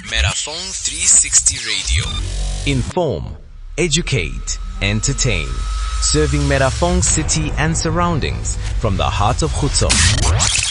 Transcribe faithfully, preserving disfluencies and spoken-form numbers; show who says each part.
Speaker 1: Metaphone three sixty Radio.
Speaker 2: Inform, educate, entertain. Serving Metaphone city and surroundings from the heart of Khutso.